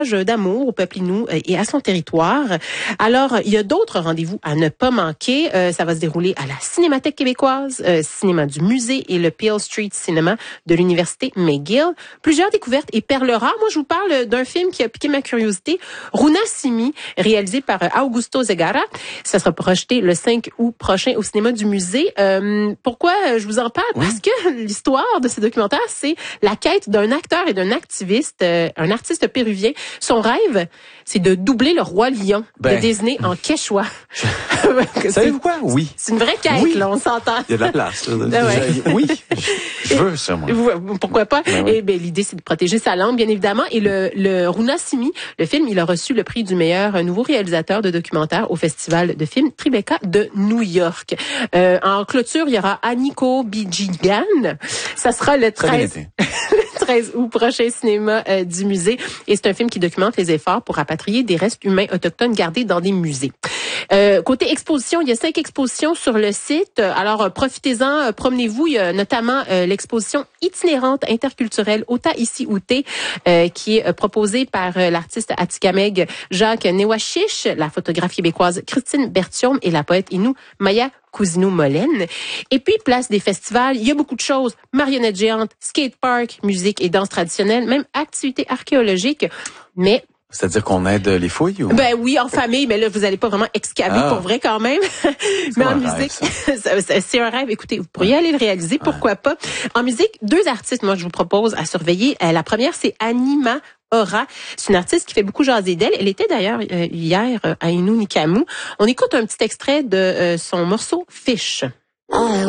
d'amour au peuple Innu et à son territoire. Alors, il y a d'autres rendez-vous à ne pas manquer. Ça va se dérouler à la Cinémathèque québécoise, cinéma du musée et le Peel Street Cinéma de l'Université McGill. Plusieurs découvertes et perles rares. Moi, je vous parle d'un film qui a piqué ma curiosité, Runa Simi, réalisé par Augusto Zegara. Ça sera projeté le 5 août prochain au cinéma du musée. Pourquoi je vous en parle? Parce que l'histoire de ce documentaire, c'est la quête d'un acteur et d'un activiste, un artiste péruvien. Son rêve, c'est de doubler le roi lion de Disney en quechua. Savez-vous quoi? Oui. C'est une vraie quête, là, on s'entend. Il y a de la place. Oui, je veux ça, moi. Pourquoi pas? Et l'idée, c'est de protéger sa langue, bien évidemment. Et le Runa Simi, le film, il a reçu le prix du meilleur nouveau réalisateur de documentaire au Festival de films Tribeca de New York. En clôture, il y aura Aniko Bijigan. Ça sera le 13 août prochain, cinéma du musée. Et c'est un film qui documente les efforts pour rapatrier des restes humains autochtones gardés dans des musées. Côté exposition, il y a 5 expositions sur le site. Alors, profitez-en, promenez-vous. Il y a notamment l'exposition itinérante interculturelle Ota Isi Ute, qui est proposée par l'artiste atikamekw Jacques Newashish, la photographe québécoise Christine Bertium et la poète Innu Maya Cousino-Molène. Et puis, place des festivals, il y a beaucoup de choses. Marionnettes géantes, skatepark, musique et danse traditionnelle, même activités archéologiques. Mais c'est-à-dire qu'on aide les fouilles? Ou? Ben oui, en famille, mais là, vous allez pas vraiment excaver pour vrai quand même. Mais en musique, c'est un rêve. Écoutez, vous pourriez aller le réaliser, pourquoi pas. En musique, 2 artistes, moi, je vous propose à surveiller. La première, c'est Anima Aura. C'est une artiste qui fait beaucoup jaser d'elle. Elle était d'ailleurs hier à Innu Nikamu. On écoute un petit extrait de son morceau Fish.